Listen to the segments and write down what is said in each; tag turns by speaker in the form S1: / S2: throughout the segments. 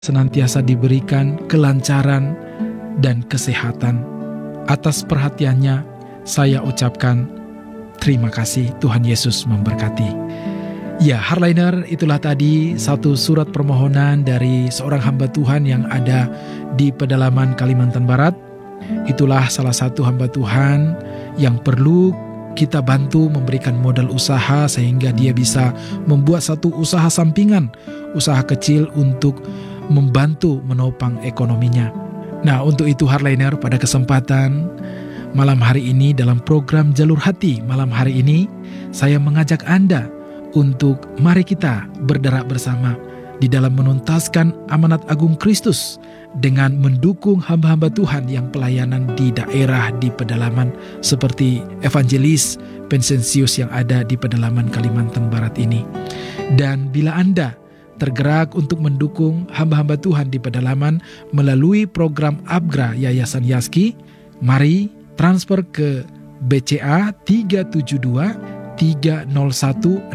S1: senantiasa diberikan kelancaran dan kesehatan. Atas perhatiannya, saya ucapkan terima kasih. Tuhan Yesus memberkati. Ya, Hardliner, itulah tadi satu surat permohonan dari seorang hamba Tuhan yang ada di pedalaman Kalimantan Barat. Itulah salah satu hamba Tuhan yang perlu kita bantu memberikan modal usaha sehingga dia bisa membuat satu usaha sampingan, usaha kecil untuk membantu menopang ekonominya. Nah, untuk itu Hardliner, pada kesempatan malam hari ini dalam program Jalur Hati malam hari ini, saya mengajak Anda untuk mari kita bergerak bersama di dalam menuntaskan amanat agung Kristus dengan mendukung hamba-hamba Tuhan yang pelayanan di daerah di pedalaman seperti Evangelis Pensensius yang ada di pedalaman Kalimantan Barat ini. Dan bila Anda tergerak untuk mendukung hamba-hamba Tuhan di pedalaman melalui program ABGRA Yayasan Yaski, mari transfer ke BCA 372 301 6262,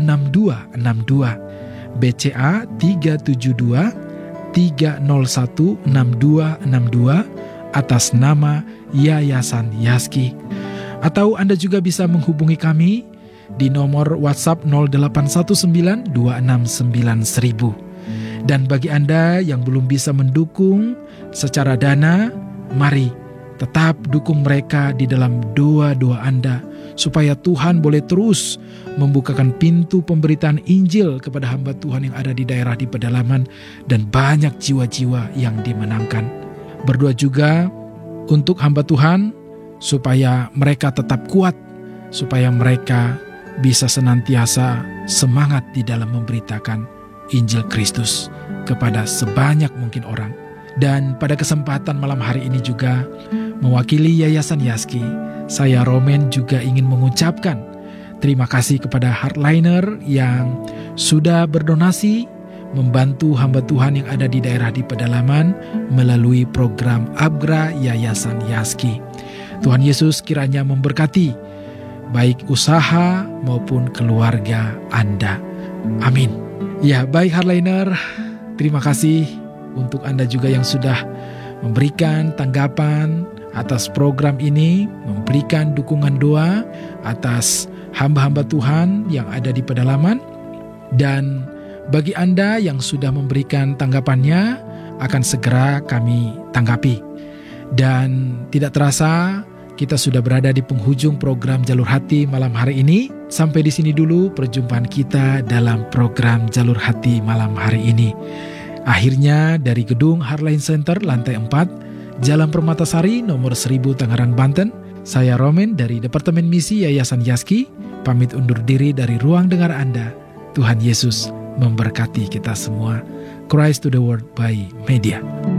S1: BCA 372 301 6262 atas nama Yayasan Yaski. Atau Anda juga bisa menghubungi kami di nomor WhatsApp 0819 269 1000. Dan bagi Anda yang belum bisa mendukung secara dana, mari tetap dukung mereka di dalam doa-doa Anda, supaya Tuhan boleh terus membukakan pintu pemberitaan Injil kepada hamba Tuhan yang ada di daerah di pedalaman, dan banyak jiwa-jiwa yang dimenangkan. Berdoa juga untuk hamba Tuhan, supaya mereka tetap kuat, supaya mereka bisa senantiasa semangat di dalam memberitakan Injil Kristus kepada sebanyak mungkin orang. Dan pada kesempatan malam hari ini juga, mewakili Yayasan Yaski, saya Romen juga ingin mengucapkan terima kasih kepada Hardliner yang sudah berdonasi membantu hamba Tuhan yang ada di daerah di pedalaman melalui program ABGRA Yayasan Yaski. Tuhan Yesus kiranya memberkati baik usaha maupun keluarga Anda. Amin. Ya, baik Hardliner, terima kasih untuk Anda juga yang sudah memberikan tanggapan atas program ini, memberikan dukungan doa atas hamba-hamba Tuhan yang ada di pedalaman. Dan bagi Anda yang sudah memberikan tanggapannya, akan segera kami tanggapi. Dan tidak terasa, kita sudah berada di penghujung program Jalur Hati malam hari ini. Sampai di sini dulu perjumpaan kita dalam program Jalur Hati malam hari ini. Akhirnya dari gedung Hardline Center lantai 4, Jalan Permatasari nomor 1000 Tangerang, Banten, saya Romen dari Departemen Misi Yayasan Yaski, pamit undur diri dari ruang dengar Anda. Tuhan Yesus memberkati kita semua. Christ to the World by Media.